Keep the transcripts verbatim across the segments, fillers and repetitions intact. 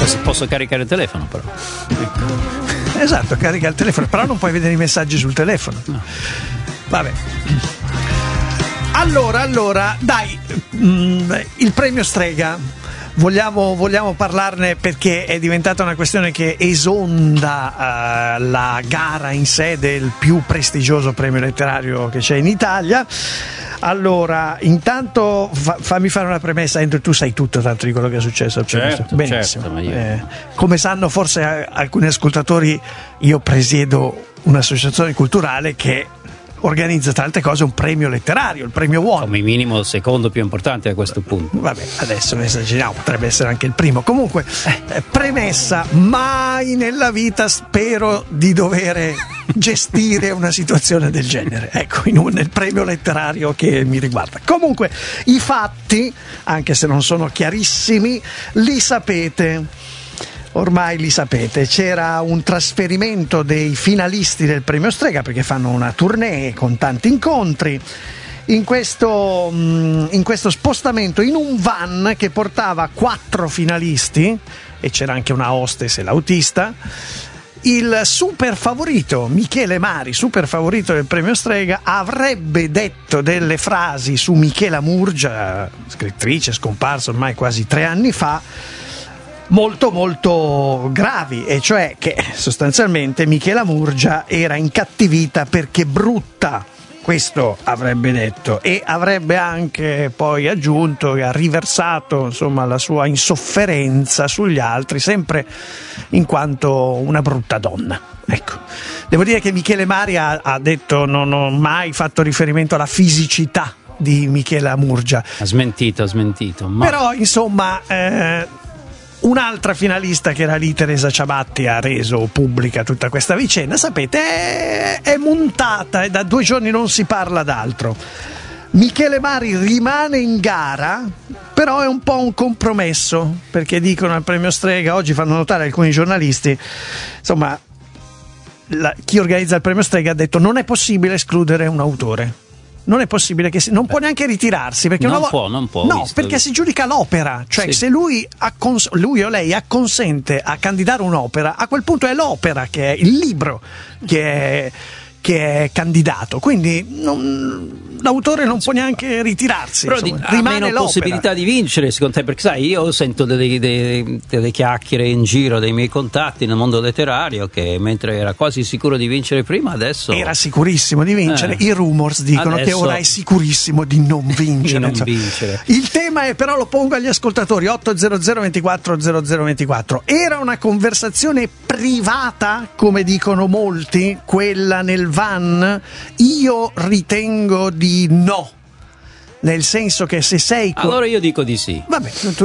Posso, posso caricare il telefono però. Esatto, carica il telefono, però non puoi vedere i messaggi sul telefono. No. Vabbè. Allora, allora, dai, mh, il premio Strega. Vogliamo, vogliamo parlarne perché è diventata una questione che esonda uh, la gara in sé del più prestigioso premio letterario che c'è in Italia. Allora, intanto fa, fammi fare una premessa, Andrew, tu sai tutto tanto di quello che è successo al certo, benissimo. Certo, ma io... eh, come sanno forse eh, alcuni ascoltatori, io presiedo un'associazione culturale che organizza tra altre cose un premio letterario, il premio One. Come minimo il secondo più importante a questo punto. Vabbè, adesso ne esageriamo, potrebbe essere anche il primo. Comunque, eh, premessa, mai nella vita spero di dover gestire una situazione del genere, ecco, in un, nel premio letterario che mi riguarda. Comunque, i fatti, anche se non sono chiarissimi, li sapete. Ormai li sapete, c'era un trasferimento dei finalisti del premio Strega perché fanno una tournée con tanti incontri. In questo, in questo spostamento in un van che portava quattro finalisti, e c'era anche una hostess e l'autista, il super favorito Michele Mari, super favorito del premio Strega, avrebbe detto delle frasi su Michela Murgia, scrittrice scomparsa ormai quasi tre anni fa, molto molto gravi, e cioè che sostanzialmente Michela Murgia era incattivita perché brutta, questo avrebbe detto, e avrebbe anche poi aggiunto che ha riversato insomma la sua insofferenza sugli altri, sempre in quanto una brutta donna. Ecco, devo dire che Michele Mari ha, ha detto non ho mai fatto riferimento alla fisicità di Michela Murgia, ha smentito, ha smentito ma... però insomma eh, un'altra finalista che era lì, Teresa Ciabatti, ha reso pubblica tutta questa vicenda. Sapete, è, è montata e da due giorni non si parla d'altro. Michele Mari rimane in gara, però è un po' un compromesso, perché dicono al premio Strega, oggi fanno notare alcuni giornalisti, insomma, la, chi organizza il premio Strega ha detto non è possibile escludere un autore. Non è possibile che si, non Beh, può neanche ritirarsi perché non una vo- può, non può. No, visto. perché si giudica l'opera, cioè sì. Se lui, accons- lui o lei acconsente a candidare un'opera, a quel punto è l'opera che è il libro che è, che è candidato, quindi non, l'autore non può neanche ritirarsi. Però insomma, di, ha rimane meno l'opera. Possibilità di vincere secondo te, perché sai, io sento delle, delle, delle chiacchiere in giro dei miei contatti nel mondo letterario che mentre era quasi sicuro di vincere prima, adesso era sicurissimo di vincere, eh. I rumors dicono adesso... che ora è sicurissimo di non vincere, di non vincere. Il tema è, però lo pongo agli ascoltatori, otto zero zero ventiquattro zero zero ventiquattro, era una conversazione privata come dicono molti quella nel van? Io ritengo di no, nel senso che se sei co- allora io dico di sì. Vabbè, tu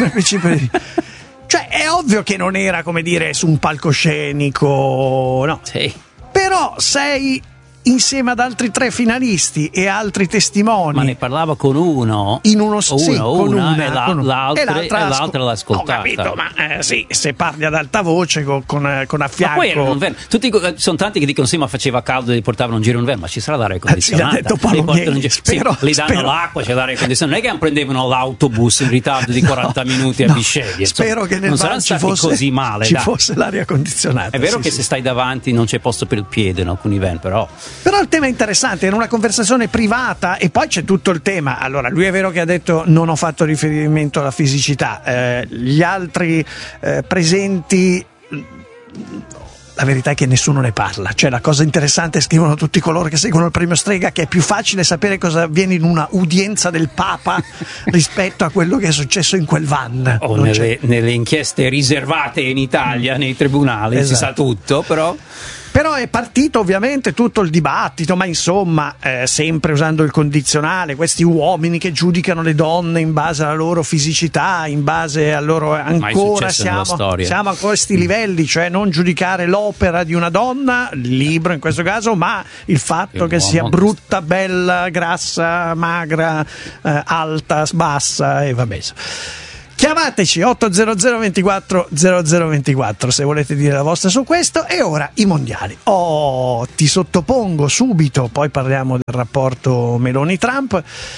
cioè è ovvio che non era, come dire, su un palcoscenico, no, sì. Però sei insieme ad altri tre finalisti e altri testimoni. Ma ne parlava con uno? In uno sì, uno, con una, una, e, la, con una. l'altra, e l'altra, e l'altra l'ha ascoltata. Ho capito, ma eh, sì, se parli ad alta voce con, con, con a fianco. Ma poi era un inverno. Tutti sono tanti che dicono sì, ma faceva caldo e li portavano in giro in inverno, ma ci sarà l'aria condizionata. Eh, sì, detto li portano in giro, spero, sì, li danno spero. l'acqua, c'è l'aria condizionata. Non è che prendevano l'autobus in ritardo di quaranta no, minuti a no, Bisceglie. Spero che nel non saranno ci stati fosse, così male. Ci dai. fosse l'aria condizionata. È vero sì, che sì. se stai davanti non c'è posto per il piede in alcuni van, però. Però il tema è interessante, era una conversazione privata e poi c'è tutto il tema. Allora, lui è vero che ha detto non ho fatto riferimento alla fisicità, eh, gli altri eh, presenti, la verità è che nessuno ne parla. Cioè, la cosa interessante, scrivono tutti coloro che seguono il premio Strega, che è più facile sapere cosa avviene in una udienza del Papa rispetto a quello che è successo in quel van o nelle, nelle inchieste riservate in Italia, nei tribunali, esatto. Si sa tutto, però Però è partito ovviamente tutto il dibattito, ma insomma, eh, sempre usando il condizionale, questi uomini che giudicano le donne in base alla loro fisicità, in base al loro, ancora siamo, siamo a questi livelli, cioè non giudicare l'opera di una donna, il libro in questo caso, ma il fatto il che sia brutta, bella, grassa, magra, eh, alta, bassa e vabbè. Chiamateci otto zero zero ventiquattro zero zero ventiquattro se volete dire la vostra su questo. E ora i mondiali. Oh, ti sottopongo subito, poi parliamo del rapporto Meloni-Trump.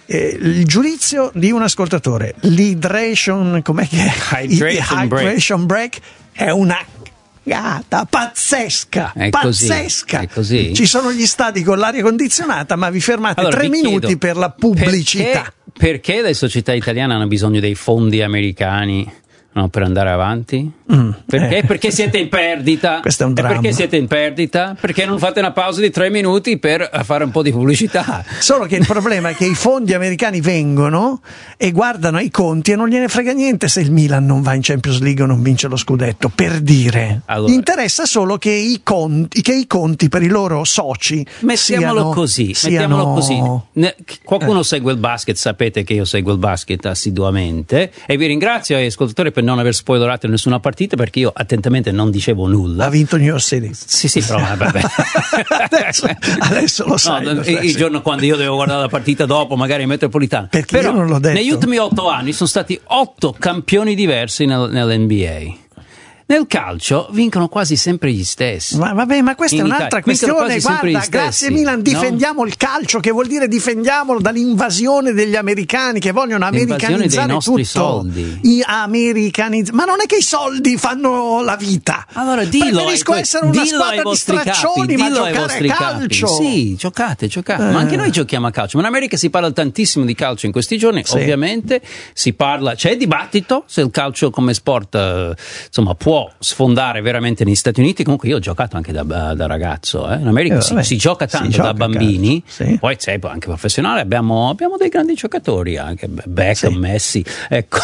eh, il giudizio di un ascoltatore, l'hydration, com'è che è? Hydration, hydration break. break è una cagata pazzesca, è pazzesca. Così, è così. Ci sono gli stadi con l'aria condizionata, ma vi fermate allora, tre vi minuti chiedo, per la pubblicità. Perché, perché le società italiane hanno bisogno dei fondi americani? No, per andare avanti? Mm, perché? Eh. Perché siete in perdita? Questo è un dramma. Perché siete in perdita? Perché non fate una pausa di tre minuti per fare un po' di pubblicità? Solo che il problema è che i fondi americani vengono e guardano i conti e non gliene frega niente se il Milan non va in Champions League o non vince lo scudetto, per dire. Allora, gli interessa solo che i conti, che i conti per i loro soci mettiamolo siano, così, siano... mettiamolo così. Ne, qualcuno eh. segue il basket, sapete che io seguo il basket assiduamente e vi ringrazio agli ascoltatori per non aver spoilerato nessuna partita, perché io attentamente non dicevo nulla. Ha vinto New York City. Sì, sì, però vabbè. adesso, adesso lo sai. No, lo sai, il sì. giorno quando io devo guardare la partita dopo, magari in metropolitana. Perché però io non l'ho detto. Negli ultimi otto anni sono stati otto campioni diversi nel, nell'N B A. Nel calcio vincono quasi sempre gli stessi. Ma vabbè, ma questa in è un'altra Italia, questione. Guarda, grazie Milan, difendiamo no? il calcio, che vuol dire difendiamolo dall'invasione degli americani che vogliono americanizzare tutto. Soldi. I americanizz- ma non è che i soldi fanno la vita. Allora dillo, preferisco ai, essere una squadra di straccioni, capi, ma giocare a calcio. Capi. Sì, giocate, giocate. Eh. Ma anche noi giochiamo a calcio. Ma in America si parla tantissimo di calcio in questi giorni. Sì. Ovviamente si parla, c'è dibattito se il calcio come sport eh, insomma può sfondare veramente negli Stati Uniti. Comunque io ho giocato anche da, da ragazzo, eh. In America eh, si, si gioca tanto si gioca da bambini, sì. Poi c'è anche professionale, abbiamo, abbiamo dei grandi giocatori, anche Beckham, sì. Messi, ecco.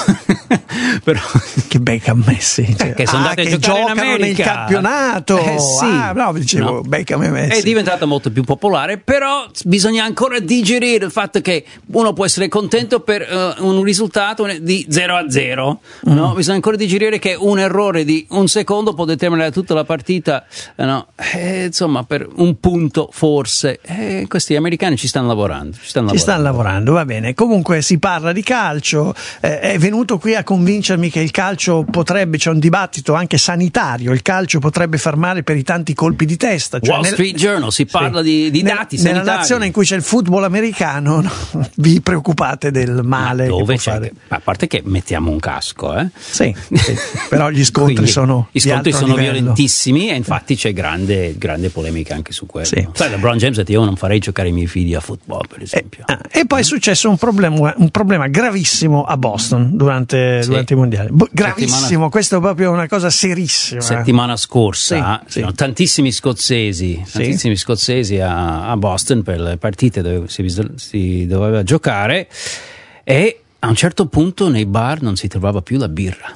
Però che Beckham, Messi, cioè, che sono ah, andati che a giocare in giocano America nel campionato, eh, sì. ah, no, dicevo no. Beckham e Messi è diventata molto più popolare, però bisogna ancora digerire il fatto che uno può essere contento per uh, un risultato di zero a zero, mm. no? Bisogna ancora digerire che un errore di un secondo può determinare tutta la partita, no? eh, insomma, per un punto forse. Eh, questi americani ci stanno lavorando. Ci stanno, ci lavorando. stanno lavorando, va bene. Comunque si parla di calcio, eh, è venuto qui a convincermi che il calcio potrebbe, c'è un dibattito anche sanitario, il calcio potrebbe far male per i tanti colpi di testa. Cioè Wall nel, Street Journal si parla sì, di, di nel, dati sanitari. Nella nazione in cui c'è il football americano, no, vi preoccupate del male. Ma dove che può c'è? fare. A parte che mettiamo un casco, eh? Sì, sì. Però gli scontri Quindi, sono gli scontri sono livello. violentissimi e infatti c'è grande, grande polemica anche su quello. Sì. Sai, LeBron James ha detto: io non farei giocare i miei figli a football, per esempio. E, ah, e poi è successo un problema, un problema gravissimo a Boston durante, sì. durante i mondiali. Bo- gravissimo, settimana, questo è proprio una cosa serissima. Settimana scorsa sì, c'erano sì. tantissimi scozzesi, sì. tantissimi scozzesi a, a Boston per le partite dove si, si doveva giocare, e a un certo punto nei bar non si trovava più la birra.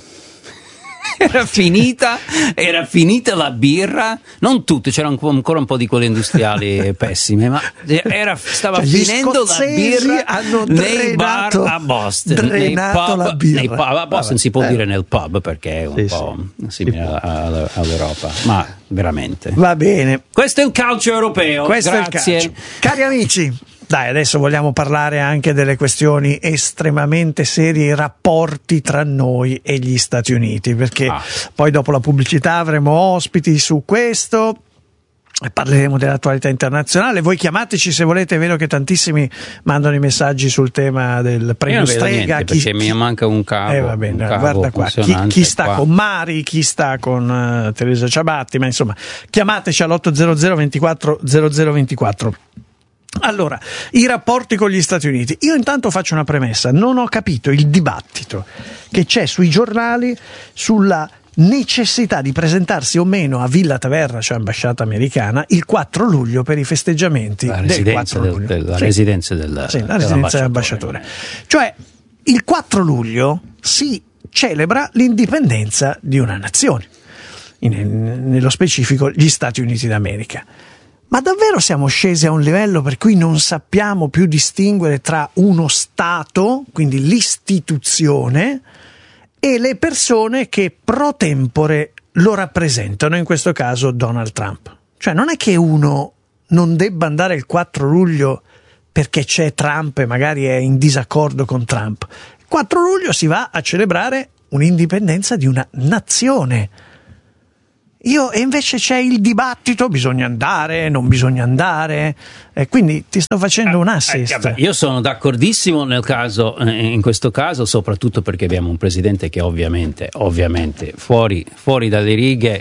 Era finita, era finita la birra, non tutte, c'erano ancora un po' di quelle industriali pessime, ma era, stava cioè, finendo la birra hanno nei bar a Boston, nei pub, la birra. Nei pub, a Boston Vabbè, si può eh. dire nel pub perché è un sì, po' sì. simile all- all'Europa, ma veramente. Va bene. Questo è il calcio europeo. Questo Grazie. È il calcio. Cari amici, dai, adesso vogliamo parlare anche delle questioni estremamente serie, i rapporti tra noi e gli Stati Uniti, perché ah. poi dopo la pubblicità avremo ospiti su questo e parleremo dell'attualità internazionale. Voi chiamateci se volete, è vero che tantissimi mandano i messaggi sul tema del premio Strega. Niente, chi, perché mi manca un cavo, eh, va bene, un cavo guarda qua, chi, chi sta qua. con Mari, chi sta con uh, Teresa Ciabatti, ma insomma chiamateci all'otto hundred ventiquattro zero zero ventiquattro. Allora, i rapporti con gli Stati Uniti. Io intanto faccio una premessa: non ho capito il dibattito che c'è sui giornali sulla necessità di presentarsi o meno a Villa Taverna, cioè ambasciata americana, il quattro luglio per i festeggiamenti la del quattro del, luglio. Del, la sì. residenza del, sì, la residenza dell'ambasciatore. Cioè, il quattro luglio si celebra l'indipendenza di una nazione, in, nello specifico gli Stati Uniti d'America. Ma davvero siamo scesi a un livello per cui non sappiamo più distinguere tra uno Stato, quindi l'istituzione, e le persone che pro tempore lo rappresentano, in questo caso Donald Trump? Cioè non è che uno non debba andare il quattro luglio perché c'è Trump e magari è in disaccordo con Trump. Il quattro luglio si va a celebrare un'indipendenza di una nazione. Io, e invece c'è il dibattito, bisogna andare, non bisogna andare, e quindi ti sto facendo un assist. Eh, vabbè, io sono d'accordissimo nel caso, in questo caso, soprattutto perché abbiamo un presidente che ovviamente, ovviamente fuori, fuori dalle righe,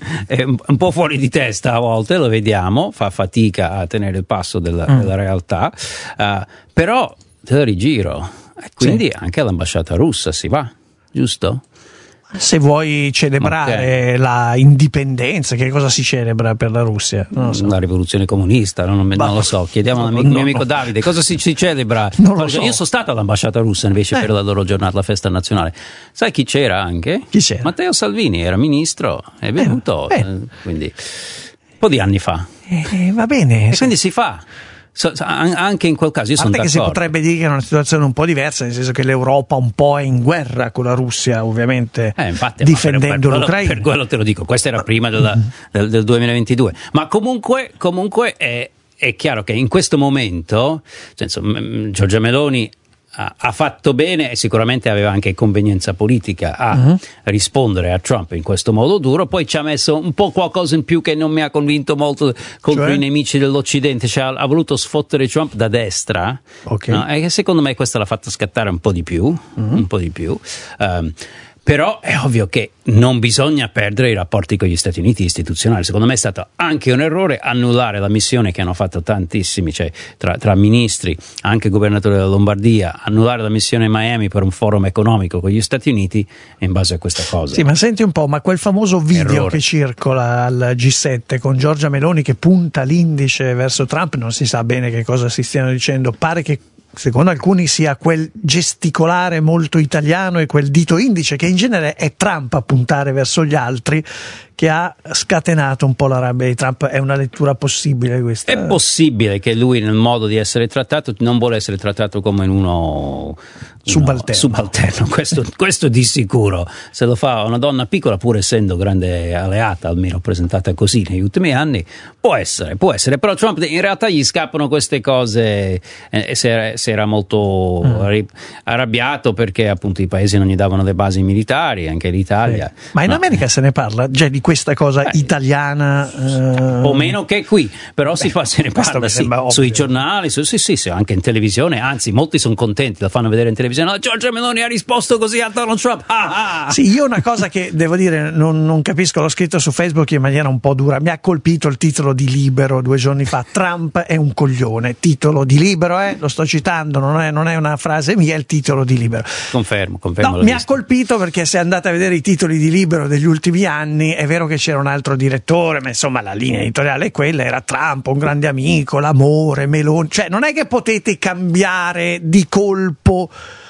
è un po' fuori di testa a volte, lo vediamo, fa fatica a tenere il passo della, mm. della realtà, uh, però te lo rigiro, e quindi sì. Anche all'ambasciata russa si va, giusto? Se vuoi celebrare okay. la indipendenza, che cosa si celebra per la Russia? Non lo so. La rivoluzione comunista, non, non lo so. Chiediamo al mio no, amico no. Davide cosa si, si celebra. Non lo so. Io sono stato all'ambasciata russa invece eh. per la loro giornata, la festa nazionale. Sai chi c'era anche? Chi c'era? Matteo Salvini, era ministro, è venuto, eh, eh. quindi un po' di anni fa. Eh, va bene. E quindi si fa. So, so, anche in quel caso io sono d'accordo. Che si potrebbe dire che è una situazione un po' diversa, nel senso che l'Europa un po' è in guerra con la Russia, ovviamente, eh, infatti, difendendo per, per l'Ucraina. Quello, per quello te lo dico, questo era prima della, del, del duemilaventidue, ma comunque, comunque è, è chiaro che in questo momento, cioè, insomma, Giorgia Meloni ha fatto bene e sicuramente aveva anche convenienza politica a uh-huh. rispondere a Trump in questo modo duro. Poi ci ha messo un po' qualcosa in più che non mi ha convinto molto contro cioè? i nemici dell'Occidente, cioè, ha, ha voluto sfottere Trump da destra, okay. no? E secondo me questa l'ha fatta scattare un po' di più, uh-huh. un po' di più. Um, Però è ovvio che non bisogna perdere i rapporti con gli Stati Uniti istituzionali. Secondo me è stato anche un errore annullare la missione che hanno fatto tantissimi, cioè tra, tra ministri, anche il governatore della Lombardia, annullare la missione a Miami per un forum economico con gli Stati Uniti in base a questa cosa. Sì, ma senti un po', ma quel famoso video errore. che circola al G sette con Giorgia Meloni che punta l'indice verso Trump, non si sa bene che cosa si stiano dicendo, pare che secondo alcuni sia quel gesticolare molto italiano e quel dito indice che in genere è Trump a puntare verso gli altri, che ha scatenato un po' la rabbia di Trump. È una lettura possibile questa? È possibile che lui nel modo di essere trattato non vuole essere trattato come uno subalterno, subalterno. Questo, questo di sicuro. Se lo fa una donna piccola, pur essendo grande alleata, almeno presentata così negli ultimi anni, può essere, può essere. Però Trump in realtà gli scappano queste cose, e si era, si era molto mm. arrabbiato perché appunto i paesi non gli davano le basi militari, anche l'Italia. Sì. Ma in no. America se ne parla già di questa cosa Beh, italiana eh... o meno che qui, però Beh, si fa, se ne parla sì, sui giornali, su, sì, sì, sì, anche in televisione, anzi molti sono contenti, la fanno vedere in televisione. Oh, Giorgia Meloni ha risposto così a Donald Trump. Ah, ah. Sì, io una cosa che devo dire non, non capisco, l'ho scritto su Facebook in maniera un po' dura, mi ha colpito il titolo di Libero due giorni fa: Trump è un coglione. Titolo di Libero, eh? Lo sto citando, non è, non è una frase mia, è il titolo di Libero. Confermo, confermo. No, mi ha colpito perché se andate a vedere i titoli di Libero degli ultimi anni, è vero che c'era un altro direttore, ma insomma la linea editoriale è quella, era Trump, un grande amico, l'amore, Meloni, cioè non è che potete cambiare di colpo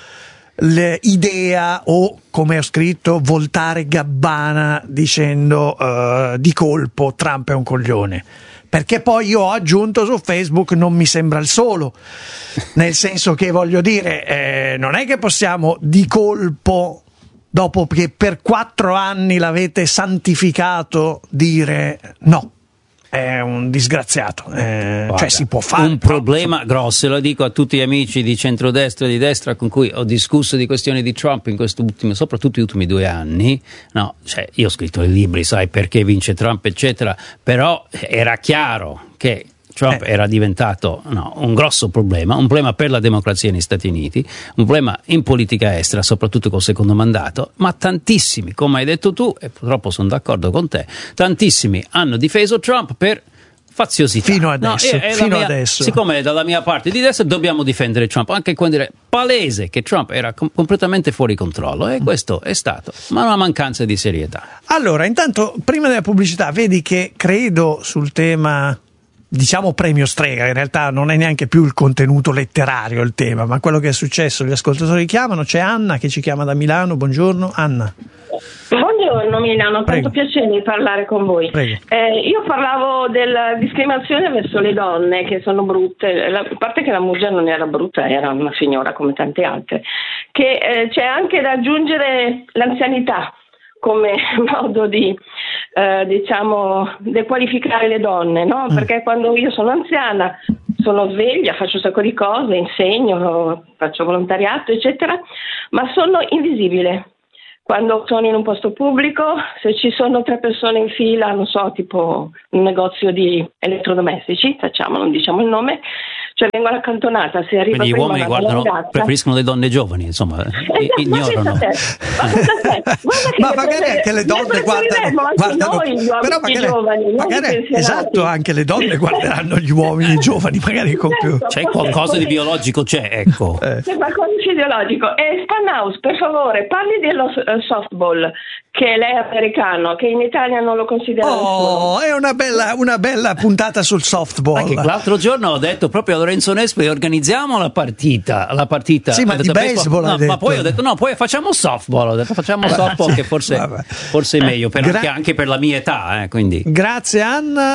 l'idea o, come ho scritto, voltare gabbana dicendo uh, di colpo Trump è un coglione. Perché poi io ho aggiunto su Facebook non mi sembra il solo, nel senso che voglio dire eh, non è che possiamo di colpo, dopo che per quattro anni l'avete santificato, dire no, è un disgraziato, eh, Guarda, cioè si può fare. Un problema grosso, lo dico a tutti gli amici di centrodestra e di destra con cui ho discusso di questioni di Trump in questo ultimo, soprattutto gli ultimi due anni. No, cioè io ho scritto i libri, sai perché vince Trump, eccetera, però era chiaro che Trump eh. era diventato no, un grosso problema, un problema per la democrazia negli Stati Uniti, un problema in politica estera, soprattutto col secondo mandato, ma tantissimi, come hai detto tu, e purtroppo sono d'accordo con te, tantissimi hanno difeso Trump per faziosità. Fino adesso, no, è, è fino mia, adesso. Siccome è dalla mia parte di destra dobbiamo difendere Trump, anche quando era palese che Trump era com- completamente fuori controllo, e questo è stato, ma una mancanza di serietà. Allora, intanto, prima della pubblicità, vedi che credo sul tema, diciamo premio strega, in realtà non è neanche più il contenuto letterario il tema, ma quello che è successo, gli ascoltatori chiamano, c'è Anna che ci chiama da Milano. Buongiorno Anna. Buongiorno Milano, tanto piacere di parlare con voi. Eh, io parlavo della discriminazione verso le donne che sono brutte, la, a parte che la Muggia non era brutta, era una signora come tante altre, che eh, c'è anche da aggiungere l'anzianità come modo di eh, diciamo dequalificare le donne, no? Mm. Perché quando io sono anziana sono sveglia, faccio un sacco di cose, insegno, faccio volontariato eccetera, ma sono invisibile. quando sono in un posto pubblico, se ci sono tre persone in fila, non so, tipo un negozio di elettrodomestici, facciamo, non diciamo il nome, cioè vengono accantonata, se arriva quindi gli uomini guardano, ragazza, preferiscono le donne giovani, insomma, esatto, ignorano. Ma, ma magari anche le donne guardano, guardano noi, gli però magari, giovani, magari esatto, anche le donne guarderanno gli uomini giovani, magari con più. C'è qualcosa di biologico, c'è, ecco. Eh. C'è qualcosa di fisiologico. E Spanhaus, per favore, parli dello uh, softball, che lei è americano, che in Italia non lo considera Oh, nessuno. è una bella, una bella puntata sul softball. Anche l'altro giorno ho detto proprio a Lorenzo Nespoli, organizziamo la partita, la partita. Sì, ma ho di detto, baseball no, hai ma detto. poi ho detto no, poi facciamo softball, ho detto facciamo softball che forse, forse è meglio per, Gra- anche, anche per la mia età, eh, quindi. Grazie Anna.